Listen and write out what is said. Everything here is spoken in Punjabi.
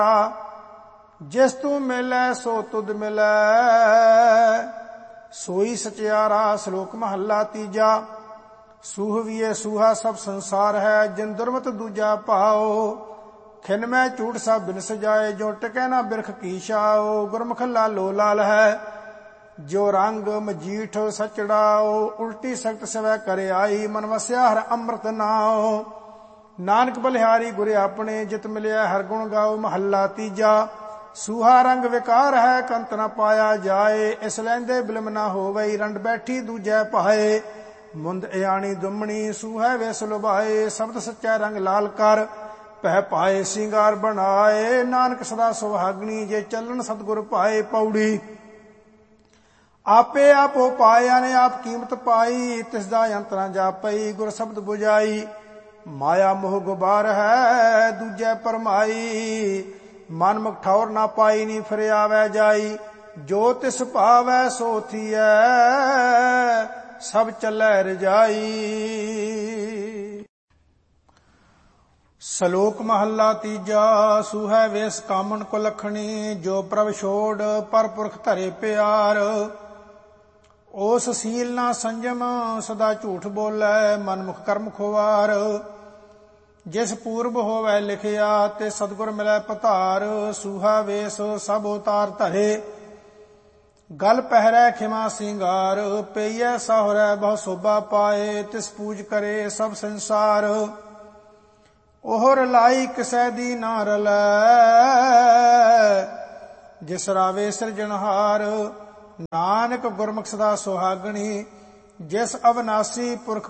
ਜਿਸ ਤੂੰ ਮਿਲੈ ਸੋ ਤੁਧ ਮਿਲੈ, ਸੋਈ ਸਚਿਆਰਾ। ਸ਼ਲੋਕ ਮਹੱਲਾ ਤੀਜਾ। ਸੂਹਵੀਏ ਸੂਹਾ ਸਭ ਸੰਸਾਰ ਹੈ, ਜਿਨ ਦੁਰਮਤ ਦੂਜਾ ਭਾਓ। ਖਿਨ ਮੈਂ ਝੂਠ ਸਭ ਬਿਨ ਸਜਾਏ, ਜੋ ਟਿਕੈ ਨਾ ਬਿਰਖ ਕੀ ਛਾਓ। ਗੁਰਮੁਖ ਲਾਲੋ ਲਾਲ ਹੈ, ਜੋ ਰੰਗ ਮਜੀਠ ਸਚੜਾਓ। ਉਲਟੀ ਸਖਤ ਸਵੈ ਕਰ ਆਈ, ਮਨ ਵਸਿਆ ਹਰ ਅੰਮ੍ਰਿਤ ਨਾਉ। ਨਾਨਕ ਬਲਿਹਾਰੀ ਗੁਰ ਆਪਣੇ, ਜਿਤ ਮਿਲਿਆ ਹਰ ਗੁਣ ਗਾਓ। ਮਹੱਲਾ ਤੀਜਾ। ਸੂਹਾ ਰੰਗ ਵਿਕਾਰ ਹੈ, ਕੰਤ ਨਾ ਪਾਇਆ ਜਾਏ। ਇਸ ਲੈਂਦੇ ਬਿਲਮ ਨਾ ਹੋਵਈ, ਰੰਡ ਬੈਠੀ ਦੂਜੈ ਭਾਏ। ਮੁੰਦ ਇਆਣੀ ਦੁਮਣੀ ਸੂਹੈ ਵੇਸ ਲੁਭਾਏ। ਸ਼ਬਦ ਸੱਚਾ ਰੰਗ ਲਾਲ ਕਰ, ਭੈ ਪਾਏ ਸਿੰਗਾਰ ਬਣਾਏ। ਨਾਨਕ ਸਦਾ ਸੁਹਾਗਣੀ, ਜੇ ਚੱਲਣ ਸਤਿਗੁਰ ਪਾਏ। ਪੌੜੀ। ਆਪੇ ਆਪੋ ਪਾਇਆ ਨੇ ਆਪ ਕੀਮਤ ਪਾਈ, ਤਿਸ ਦਾ ਅੰਤ ਨਾ ਜਾਪਈ ਗੁਰ ਸ਼ਬਦ ਬੁਝਾਈ। ਮਾਇਆ ਮੋਹ ਗੁਬਾਰ ਹੈ, ਦੂਜੈ ਪਰਮਾਈ। ਮਨ ਮੁਖ ਠੌਰ ਨਾ ਪਾਈ, ਨੀ ਫਿਰ ਆਵੈ ਜਾਈ। ਜੋ ਤਿਸ ਭਾਵੈ ਸੋ ਥੀਐ, ਸਭ ਚੱਲੈ ਰਜਾਈ। ਸ਼ਲੋਕ ਮਹੱਲਾ ਤੀਜਾ। ਸੂਹੈ ਵੇਸ ਕਾਮਣ ਕੋ ਲਖਣੀ, ਜੋ ਪ੍ਰਭ ਛੋੜ ਪਰ ਪੁਰਖ ਧਰੇ ਪਿਆਰ। ਉਸ ਸੀਲ ਨਾ ਸੰਜਮ, ਸਦਾ ਝੂਠ ਬੋਲੈ, ਮਨ ਮੁਖ ਕਰਮ ਖੁਆਰ। ਜਿਸ ਪੂਰਬ ਹੋਵੈ ਲਿਖਿਆ, ਤੇ ਸਤਿਗੁਰ ਮਿਲੈ ਪਧਾਰ। ਸੂਹਾ ਵੇਸ ਸਭ ਉਤਾਰ ਧਰੇ, ਗਲ ਪਹਿਰੈ ਖਿਮਾ ਸਿੰਗਾਰ। ਪਈਐ ਸਹੁਰੈ ਬਹੁ ਸੋਭਾ ਪਾਏ, ਤਿਸ ਪੂਜ ਕਰੇ ਸਭ ਸੰਸਾਰ। ਉਹ ਰਲਾਈ ਕਿਸੈ ਦੀ ਨਾ ਰਲੈ, ਜਿਸ ਰਾਵੇ ਸਿਰਜਣਹਾਰ। ਨਾਨਕ ਗੁਰਮੁਖ ਸਦਾ ਸੁਹਾਗਣੀ, ਜਿਸ ਅਵਨਾਸੀ ਪੁਰਖ